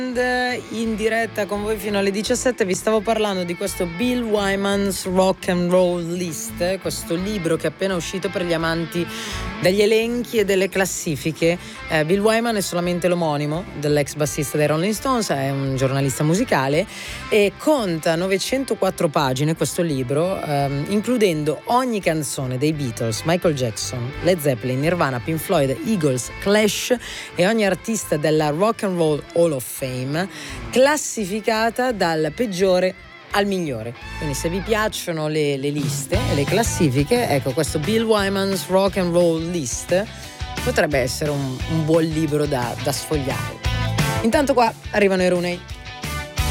In diretta con voi fino alle 17. Vi stavo parlando di questo Bill Wyman's Rock and Roll List, questo libro che è appena uscito per gli amanti degli elenchi e delle classifiche. Bill Wyman è solamente l'omonimo dell'ex bassista dei Rolling Stones, è un giornalista musicale e conta 904 pagine questo libro, includendo ogni canzone dei Beatles, Michael Jackson, Led Zeppelin, Nirvana, Pink Floyd, Eagles, Clash e ogni artista della Rock and Roll Hall of Fame, classificata dal peggiore al migliore. Quindi se vi piacciono le liste e le classifiche, ecco, questo Bill Wyman's Rock and Roll List potrebbe essere un buon libro da sfogliare. Intanto qua arrivano i Rooney.